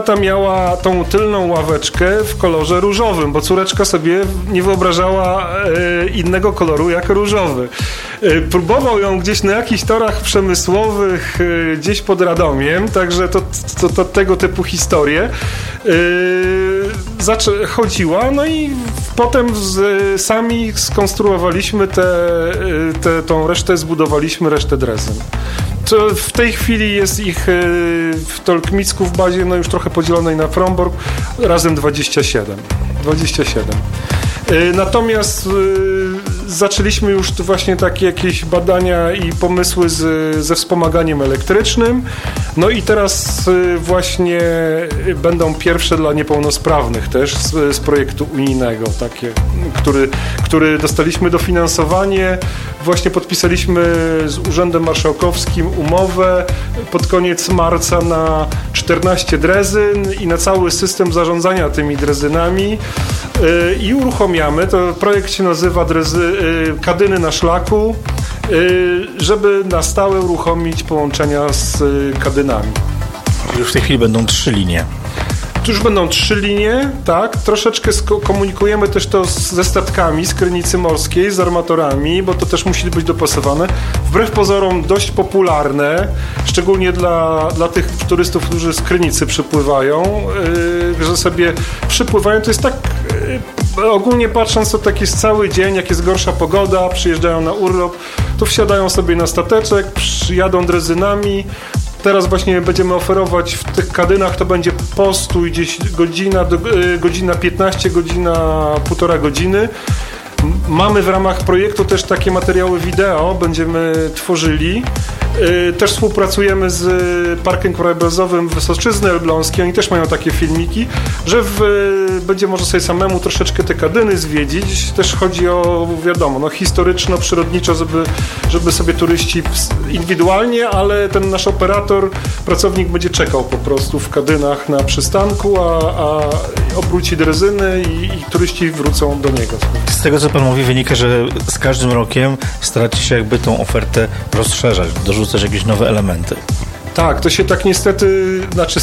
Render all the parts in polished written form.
tata miała tą tylną ławeczkę w kolorze różowym, bo córeczka sobie nie wyobrażała innego koloru jak różowy. Próbował ją gdzieś na jakichś torach przemysłowych, gdzieś pod Radomiem, także to tego typu historie. Chodziła, no i potem sami skonstruowaliśmy tą resztę, zbudowaliśmy resztę drezyn. To w tej chwili jest ich w Tolkmicku w bazie, no już trochę podzielonej na Frombork, razem 27. Natomiast zaczęliśmy już właśnie takie jakieś badania i pomysły ze wspomaganiem elektrycznym. No i teraz właśnie będą pierwsze dla niepełnosprawnych też z projektu unijnego, takie, który dostaliśmy dofinansowanie. Właśnie podpisaliśmy z Urzędem Marszałkowskim umowę pod koniec marca na 14 drezyn i na cały system zarządzania tymi drezynami i uruchamiamy. To projekt się nazywa Kadyny na szlaku, żeby na stałe uruchomić połączenia z kadynami. Już w tej chwili będą 3 linie. Tu już będą 3 linie, tak. Troszeczkę komunikujemy też to ze statkami z Krynicy Morskiej, z armatorami, bo to też musi być dopasowane. Wbrew pozorom dość popularne, szczególnie dla tych turystów, którzy z Krynicy przypływają, że sobie przypływają. To jest tak, ogólnie patrząc, to tak jest cały dzień, jak jest gorsza pogoda, przyjeżdżają na urlop, to wsiadają sobie na stateczek, jadą drezynami. Teraz właśnie będziemy oferować w tych kadynach, to będzie postój gdzieś godzina 15, półtora godziny. Mamy w ramach projektu też takie materiały wideo, będziemy tworzyli. Też współpracujemy z Parkiem Krajobrazowym Wysoczyzny Elbląskiej, oni też mają takie filmiki, że będzie można sobie samemu troszeczkę te kadyny zwiedzić. Też chodzi o, wiadomo, no, historyczno-przyrodniczo, żeby sobie turyści indywidualnie, ale ten nasz operator, pracownik będzie czekał po prostu w kadynach na przystanku, a obróci drezyny i turyści wrócą do niego. Z tego, co pan mówi, wynika, że z każdym rokiem staracie się jakby tą ofertę rozszerzać, dorzucać jakieś nowe elementy. Tak, to się tak niestety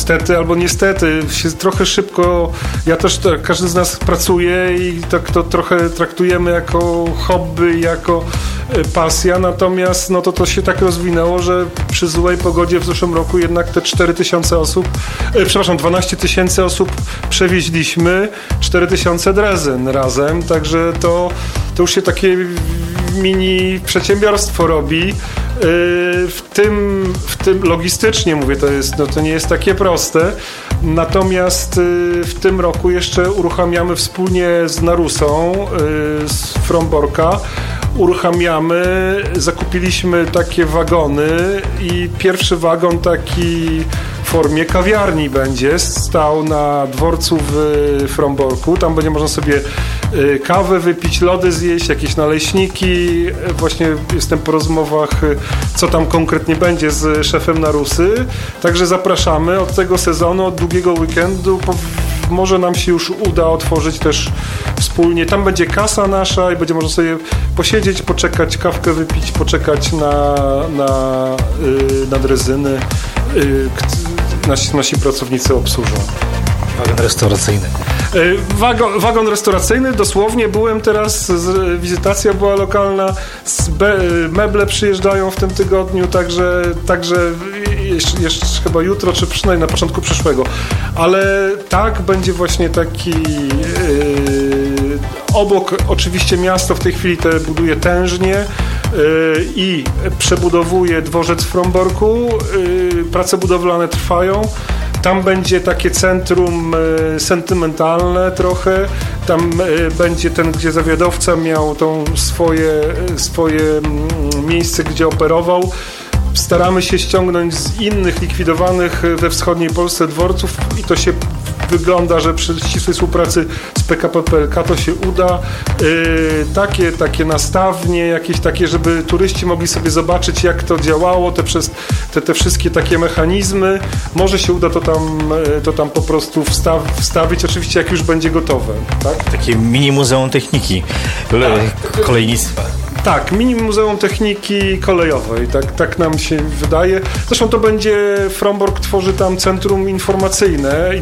się trochę szybko, ja też, każdy z nas pracuje i tak to trochę traktujemy jako hobby, jako pasja, natomiast no to się tak rozwinęło, że przy złej pogodzie w zeszłym roku jednak te 12 tysięcy osób przewieźliśmy, 4000 drezyn razem, także to już się takie mini przedsiębiorstwo robi. W tym logistycznie mówię, to nie jest takie proste. Natomiast w tym roku jeszcze uruchamiamy wspólnie z Narusą, z Fromborka, zakupiliśmy takie wagony i pierwszy wagon taki w formie kawiarni będzie stał na dworcu w Fromborku. Tam będzie można sobie kawę wypić, lody zjeść, jakieś naleśniki. Właśnie jestem po rozmowach, co tam konkretnie będzie z szefem Narusy. Także zapraszamy od tego sezonu, od długiego weekendu. Może nam się już uda otworzyć też wspólnie. Tam będzie kasa nasza i będzie można sobie posiedzieć, poczekać, kawkę wypić, poczekać na drezyny. Nasi pracownicy obsłużą. Wagon restauracyjny. Wagon restauracyjny, dosłownie byłem teraz, wizytacja była lokalna, meble przyjeżdżają w tym tygodniu, także jeszcze chyba jutro, czy przynajmniej na początku przyszłego. Ale tak, będzie właśnie taki obok oczywiście miasto w tej chwili buduje tężnie i przebudowuje dworzec w Fromborku. Prace budowlane trwają. Tam będzie takie centrum sentymentalne trochę. Tam będzie gdzie zawiadowca miał swoje miejsce, gdzie operował. Staramy się ściągnąć z innych likwidowanych we wschodniej Polsce dworców i to się wygląda, że przy ścisłej współpracy z PKP PLK to się uda. Takie nastawnie, jakieś takie, żeby turyści mogli sobie zobaczyć, jak to działało, te wszystkie takie mechanizmy. Może się uda to tam po prostu wstawić, oczywiście jak już będzie gotowe. Tak? Takie mini muzeum techniki kolejnictwa. Tak, mini muzeum techniki kolejowej, tak nam się wydaje. Zresztą to będzie, Frombork tworzy tam centrum informacyjne